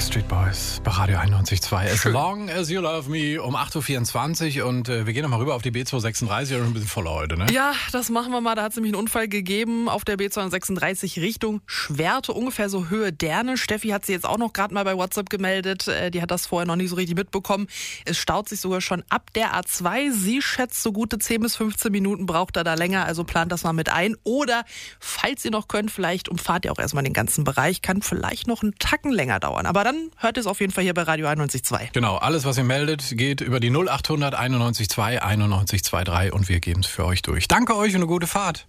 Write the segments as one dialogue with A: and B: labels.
A: Backstreet Boys bei Radio 91.2. As long as you love me um 8.24 Uhr und wir gehen nochmal rüber auf die B236, ein bisschen voller heute, ne?
B: Ja, das machen wir mal. Da hat es nämlich einen Unfall gegeben auf der B236 Richtung Schwerte, ungefähr so Höhe Derne. Steffi hat sie jetzt auch noch gerade mal bei WhatsApp gemeldet. Die hat das vorher noch nicht so richtig mitbekommen. Es staut sich sogar schon ab der A2. Sie schätzt, so gute 10 bis 15 Minuten braucht er da länger, also plant das mal mit ein. Oder, falls ihr noch könnt, vielleicht umfahrt ihr auch erstmal den ganzen Bereich. Kann vielleicht noch einen Tacken länger dauern. Aber dann hört es auf jeden Fall hier bei Radio 91.2.
A: Genau, alles, was ihr meldet, geht über die 0800 91.2 91.23 und wir geben es für euch durch. Danke euch und eine gute Fahrt.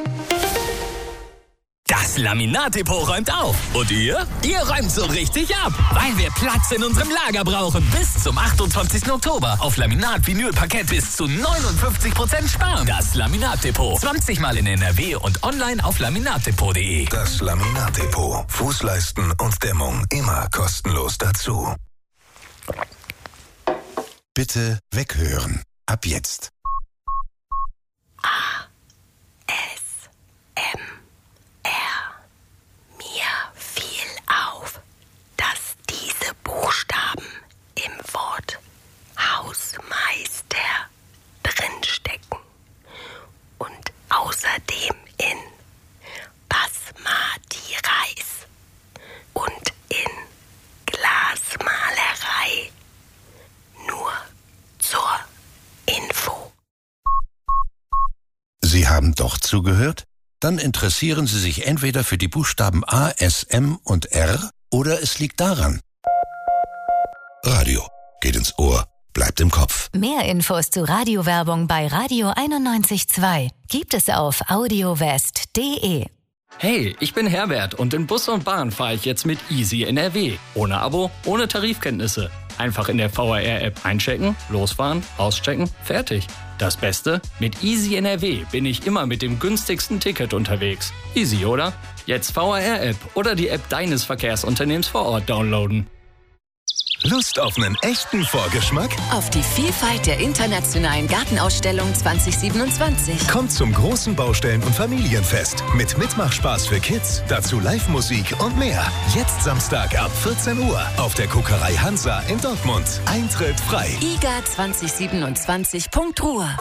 C: Das Laminat-Depot räumt auf. Und ihr? Ihr räumt so richtig ab. Weil wir Platz in unserem Lager brauchen. Bis zum 28. Oktober. Auf Laminat, Vinyl, Parkett bis zu 59% sparen. Das Laminat-Depot. 20 Mal in NRW und online auf laminatdepot.de.
D: Das Laminat-Depot. Fußleisten und Dämmung immer kostenlos dazu. Bitte weghören. Ab jetzt.
E: Buchstaben im Wort Hausmeister drinstecken und außerdem in Basmati Reis und in Glasmalerei. Nur zur Info.
D: Sie haben doch zugehört? Dann interessieren Sie sich entweder für die Buchstaben A, S, M und R oder es liegt daran. Radio. Geht ins Ohr, bleibt im Kopf.
F: Mehr Infos zu Radiowerbung bei Radio 91.2 gibt es auf audiowest.de.
G: Hey, ich bin Herbert und in Bus und Bahn fahre ich jetzt mit Easy NRW. Ohne Abo, ohne Tarifkenntnisse. Einfach in der VRR-App einchecken, losfahren, auschecken, fertig. Das Beste? Mit Easy NRW bin ich immer mit dem günstigsten Ticket unterwegs. Easy, oder? Jetzt VRR-App oder die App deines Verkehrsunternehmens vor Ort downloaden.
D: Lust auf einen echten Vorgeschmack?
H: Auf die Vielfalt der internationalen Gartenausstellung 2027.
D: Kommt zum großen Baustellen- und Familienfest mit Mitmachspaß für Kids, dazu Live-Musik und mehr. Jetzt Samstag ab 14 Uhr auf der Kokerei Hansa in Dortmund. Eintritt frei.
H: IGA 2027.Ruhr